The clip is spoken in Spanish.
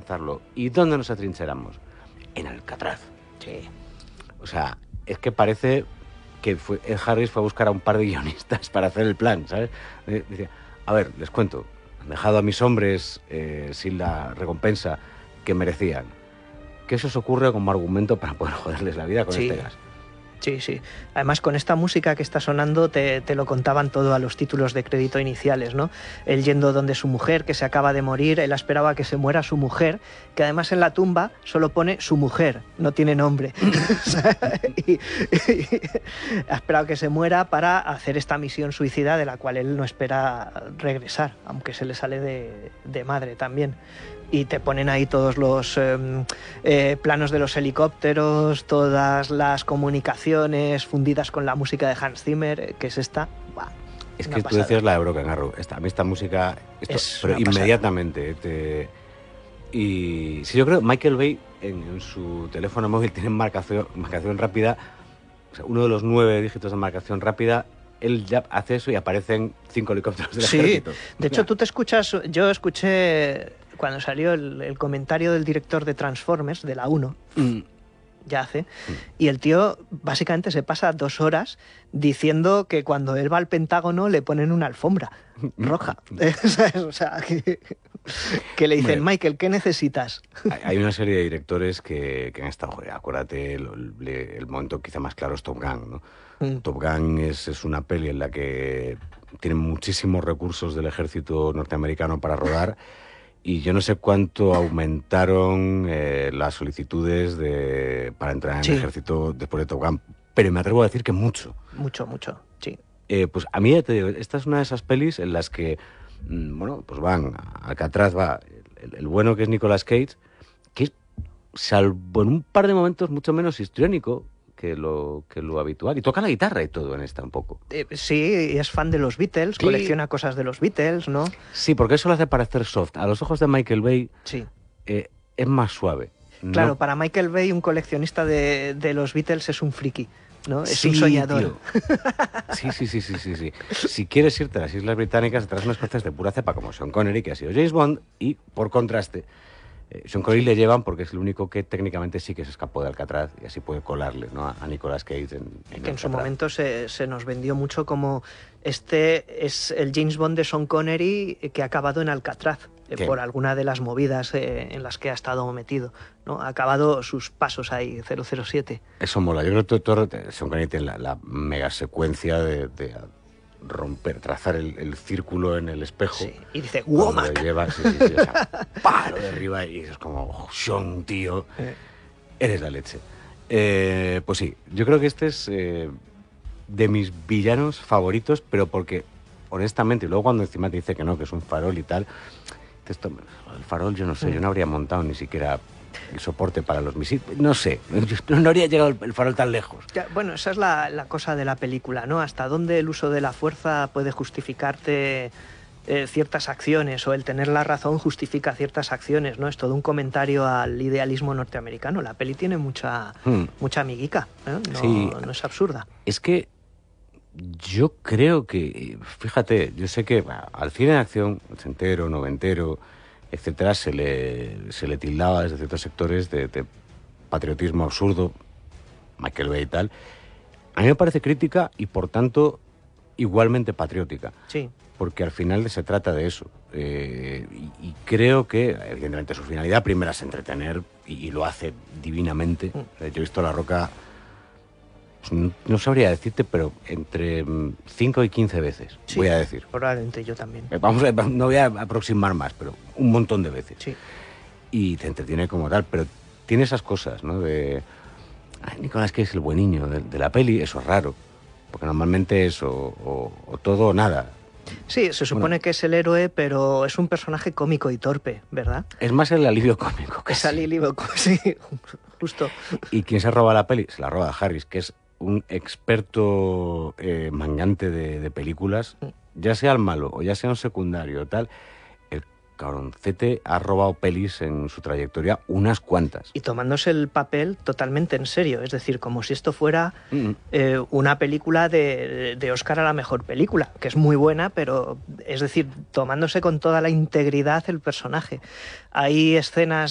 lanzarlo. ¿Y dónde nos atrincheramos? En Alcatraz. Sí. O sea, es que parece que Ed Harris fue a buscar a un par de guionistas para hacer el plan, ¿sabes? Decía, a ver, les cuento, han dejado a mis hombres sin la recompensa que merecían. ¿Qué se os ocurre como argumento para poder joderles la vida con este gas? Sí, sí. Además, con esta música que está sonando te lo contaban todo a los títulos de crédito iniciales, ¿no? Él yendo donde su mujer, que se acaba de morir, él esperaba que se muera su mujer, que además en la tumba solo pone su mujer, no tiene nombre. y ha esperado que se muera para hacer esta misión suicida de la cual él no espera regresar, aunque se le sale de madre también. Y te ponen ahí todos los planos de los helicópteros, todas las comunicaciones fundidas con la música de Hans Zimmer, que es esta. ¡Buah! Es que tú decías la de Broken Arrow. A mí esta música, pero inmediatamente. Y sí, yo creo que Michael Bay en su teléfono móvil tiene marcación rápida, o sea, uno de los 9 dígitos de marcación rápida. Él ya hace eso y aparecen 5 helicópteros del ejército. De hecho, tú te escuchas. Yo escuché cuando salió el comentario del director de Transformers, de la 1, ya hace, y el tío básicamente se pasa 2 horas diciendo que cuando él va al Pentágono le ponen una alfombra roja. O sea, que le dicen, Michael, ¿qué necesitas? Hay una serie de directores que han estado, acuérdate, el momento quizá más claro es Top Gun, ¿no? Top Gun es una peli en la que tienen muchísimos recursos del ejército norteamericano para rodar. Y yo no sé cuánto aumentaron las solicitudes para entrar en el ejército después de Top Gun, pero me atrevo a decir que mucho. Mucho, sí. Pues a mí, ya te digo, esta es una de esas pelis en las que, pues van, Alcatraz va el bueno que es Nicolas Cage, que es, salvo en un par de momentos, mucho menos histriónico que lo habitual. Y toca la guitarra y todo en esta un poco. Sí, y es fan de los Beatles, colecciona cosas de los Beatles, ¿no? Sí, porque eso lo hace parecer soft. A los ojos de Michael Bay es más suave. Claro, para Michael Bay un coleccionista de los Beatles es un friki, ¿no? Es un soñador. Sí. Si quieres irte a las Islas Británicas, te traes unas cosas de pura cepa como Sean Connery, que ha sido James Bond, y por contraste, Sean Connery le llevan porque es el único que técnicamente sí que se escapó de Alcatraz y así puede colarle, ¿no? a Nicolas Cage en que Alcatraz. En su momento se nos vendió mucho como este es el James Bond de Sean Connery que ha acabado en Alcatraz por alguna de las movidas en las que ha estado metido, ¿no? Ha acabado sus pasos ahí, 007. Eso mola. Yo creo que Sean Connery tiene la mega secuencia de trazar el círculo en el espejo. Sí, y dice, ¡Womack! O sea, palo de arriba y es como, Sean, tío, eres la leche. Pues sí, yo creo que este es de mis villanos favoritos, pero porque, honestamente, y luego cuando encima te dice que no, que es un farol y tal, el farol yo no sé, yo no habría montado ni siquiera el soporte para los misiles, no sé, no habría llegado el farol tan lejos. Ya, bueno, esa es la cosa de la película, ¿no? Hasta dónde el uso de la fuerza puede justificarte ciertas acciones, o el tener la razón justifica ciertas acciones, ¿no? Es todo un comentario al idealismo norteamericano. La peli tiene mucha amiguica, ¿eh? No es absurda. Es que yo creo que, fíjate, yo sé que al cine de acción, ochentero, noventero, etcétera, se le tildaba desde ciertos sectores de patriotismo absurdo, Michael Bay y tal. A mí me parece crítica y, por tanto, igualmente patriótica. Sí. Porque al final se trata de eso. Y creo que, evidentemente, su finalidad primera es entretener y lo hace divinamente. Yo he visto La Roca, no sabría decirte, pero entre 5 y 15 veces, voy a decir. Probablemente yo también. No voy a aproximar más, pero un montón de veces. Sí. Y te entretiene como tal, pero tiene esas cosas, ¿no? Nicolás Cage es el buen niño de la peli, eso es raro. Porque normalmente es o todo o nada. Sí, se supone que es el héroe, pero es un personaje cómico y torpe, ¿verdad? Es más el alivio cómico. Es alivio cómico, sí, justo. ¿Y quién se roba la peli? Se la roba Harris, que es un experto mangante de películas, ya sea el malo o ya sea un secundario tal. El cabroncete ha robado pelis en su trayectoria unas cuantas. Y tomándose el papel totalmente en serio, es decir, como si esto fuera una película de Oscar a la mejor película, que es muy buena, pero es decir, tomándose con toda la integridad el personaje. Hay escenas